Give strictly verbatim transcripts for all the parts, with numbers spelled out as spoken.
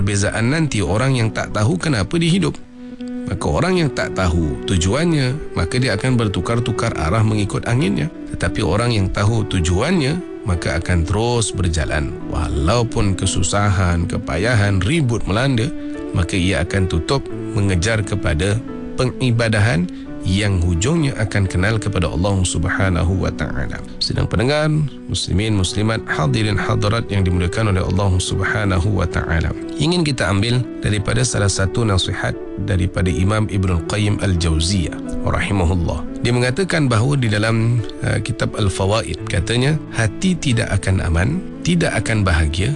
perbezaan nanti orang yang tak tahu kenapa dia hidup. Maka orang yang tak tahu tujuannya, maka dia akan bertukar-tukar arah mengikut anginnya. Tetapi orang yang tahu tujuannya, maka akan terus berjalan. Walaupun kesusahan, kepayahan, ribut melanda, maka ia akan tutup mengejar kepada pengibadahan yang hujungnya akan kenal kepada Allah Subhanahu wa ta'ala. Sedang pendengar, muslimin, muslimat, hadirin hadirat yang dimuliakan oleh Allah Subhanahu wa ta'ala, ingin kita ambil daripada salah satu nasihat daripada Imam Ibn Qayyim Al-Jauziyah rahimahullah. Dia mengatakan bahawa di dalam uh, kitab Al-Fawaid, katanya, hati tidak akan aman, tidak akan bahagia,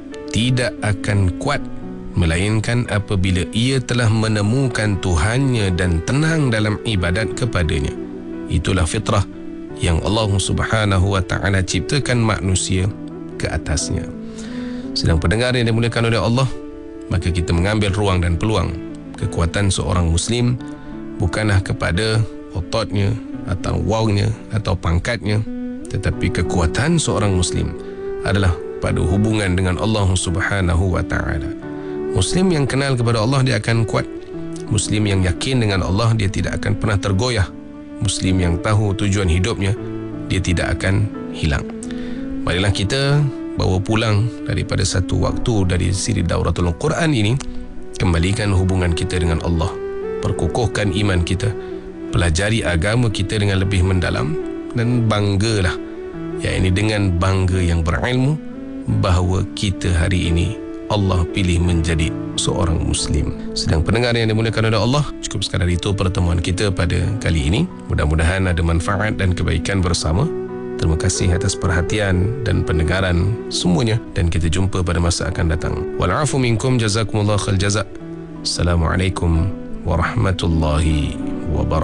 tidak akan kuat, melainkan apabila ia telah menemukan Tuhannya dan tenang dalam ibadat kepadanya. Itulah fitrah yang Allah Subhanahu wa ta'ala ciptakan manusia ke atasnya. Sedang pendengar yang dimuliakan oleh Allah, maka kita mengambil ruang dan peluang. Kekuatan seorang Muslim bukanlah kepada ototnya atau wangnya atau pangkatnya, tetapi kekuatan seorang Muslim adalah pada hubungan dengan Allah Subhanahu wa ta'ala. Muslim yang kenal kepada Allah, dia akan kuat. Muslim yang yakin dengan Allah, dia tidak akan pernah tergoyah. Muslim yang tahu tujuan hidupnya, dia tidak akan hilang. Marilah kita bawa pulang daripada satu waktu dari siri Dauratul Quran ini, kembalikan hubungan kita dengan Allah, perkukuhkan iman kita, pelajari agama kita dengan lebih mendalam, dan banggalah, yakni dengan bangga yang berilmu, bahawa kita hari ini Allah pilih menjadi seorang Muslim. Sedang pendengar yang dimuliakan oleh Allah, cukup sekadar itu pertemuan kita pada kali ini. Mudah-mudahan ada manfaat dan kebaikan bersama. Terima kasih atas perhatian dan pendengaran semuanya, dan kita jumpa pada masa akan datang. Wal'afu minkum, jazakumullah khal jazak. Assalamualaikum warahmatullahi wabarakatuh.